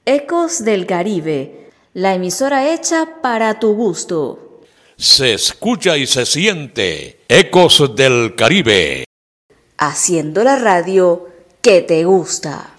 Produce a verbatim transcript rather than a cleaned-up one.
Ecos del Caribe, la emisora hecha para tu gusto. Se escucha y se siente Ecos del Caribe. Haciendo la radio que te gusta.